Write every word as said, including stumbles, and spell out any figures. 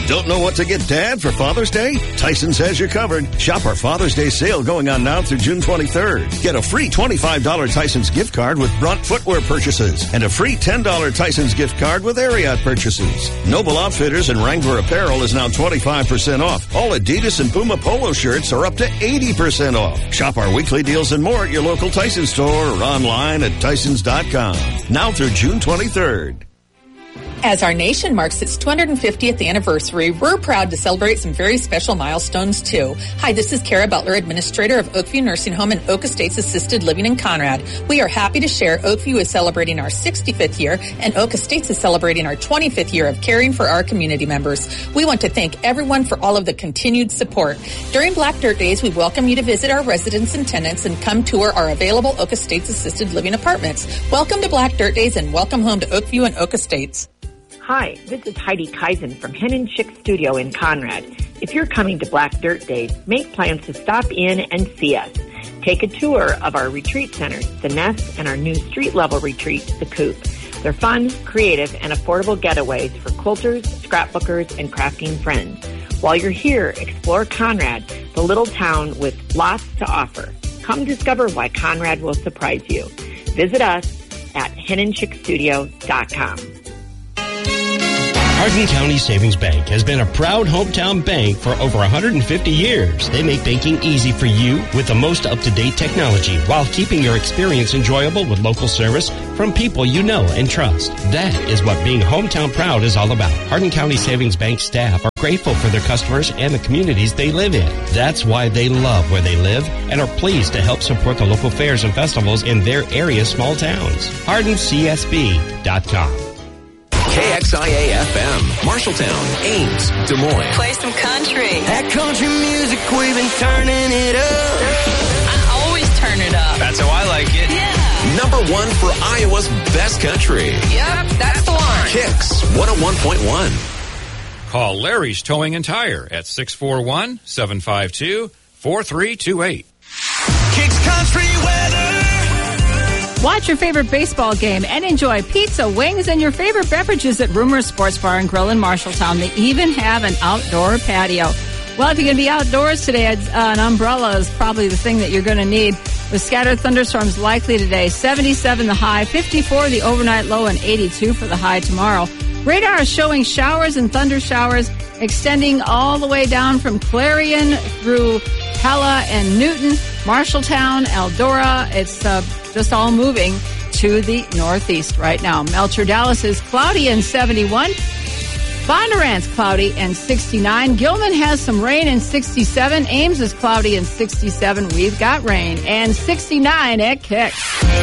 Don't know what to get Dad for Father's Day? Tyson's has you covered. Shop our Father's Day sale going on now through June twenty-third. Get a free twenty-five dollars Tyson's gift card with Brunt footwear purchases and a free ten dollars Tyson's gift card with Ariat purchases. Noble Outfitters and Wrangler apparel is now twenty-five percent off. All Adidas and Puma polo shirts are up to eighty percent off. Shop our weekly deals and more at your local Tyson store or online at tysons dot com. Now through June twenty-third. As our nation marks its two hundred fiftieth anniversary, we're proud to celebrate some very special milestones, too. Hi, this is Kara Butler, Administrator of Oakview Nursing Home and Oak Estates Assisted Living in Conrad. We are happy to share Oakview is celebrating our sixty-fifth year, and Oak Estates is celebrating our twenty-fifth year of caring for our community members. We want to thank everyone for all of the continued support. During Black Dirt Days, we welcome you to visit our residents and tenants and come tour our available Oak Estates Assisted Living apartments. Welcome to Black Dirt Days and welcome home to Oakview and Oak Estates. Hi, this is Heidi Kaizen from Hen and Chick Studio in Conrad. If you're coming to Black Dirt Days, make plans to stop in and see us. Take a tour of our retreat centers, the Nest, and our new street-level retreat, the Coop. They're fun, creative, and affordable getaways for quilters, scrapbookers, and crafting friends. While you're here, explore Conrad, the little town with lots to offer. Come discover why Conrad will surprise you. Visit us at hen and chick studio dot com. Hardin County Savings Bank has been a proud hometown bank for over one hundred fifty years. They make banking easy for you with the most up-to-date technology while keeping your experience enjoyable with local service from people you know and trust. That is what being hometown proud is all about. Hardin County Savings Bank staff are grateful for their customers and the communities they live in. That's why they love where they live and are pleased to help support the local fairs and festivals in their area small towns. hardin c s b dot com. K X I A F M, Marshalltown, Ames, Des Moines. Play some country. That country music, we've been turning it up. I always turn it up. That's how I like it. Yeah. Number one for Iowa's best country. Yep, that's the one. Kicks one oh one point one. Call Larry's Towing and Tire at six four one, seven five two, four three two eight. Kicks country weather. Watch your favorite baseball game and enjoy pizza, wings, and your favorite beverages at Rumors Sports Bar and Grill in Marshalltown. They even have an outdoor patio. Well, if you're going to be outdoors today, uh, an umbrella is probably the thing that you're going to need. With scattered thunderstorms likely today, seventy-seven the high, fifty-four the overnight low, and eighty-two for the high tomorrow. Radar is showing showers and thunder showers extending all the way down from Clarion through Pella and Newton, Marshalltown, Eldora. It's uh, just all moving to the northeast right now. Melcher Dallas is cloudy and seventy-one. Bondurant's cloudy and sixty-nine. Gilman has some rain and sixty-seven. Ames is cloudy and sixty-seven. We've got rain and sixty-nine at Kicks.